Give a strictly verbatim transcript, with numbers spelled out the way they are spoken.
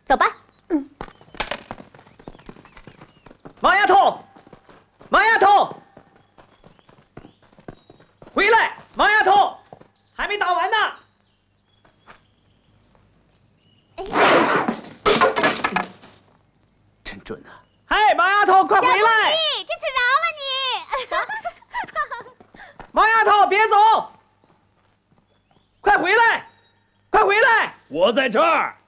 走吧。嗯。 毛丫头，毛丫头，回来！毛丫头，还没打完呢。 哎， 真准啊！嗨，毛丫头，快回来！ 这次饶了你。 毛丫头，别走！快回来！快回来！ 我在这儿。